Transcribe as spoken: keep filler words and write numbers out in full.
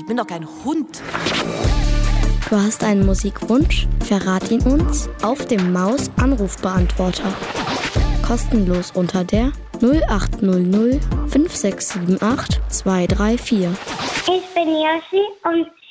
Ich bin doch kein Hund. Du hast einen Musikwunsch? Verrat ihn uns auf dem Maus-Anrufbeantworter. Kostenlos unter der null acht null null fünf sechs sieben acht zwei drei vier. Ich bin Yoshi und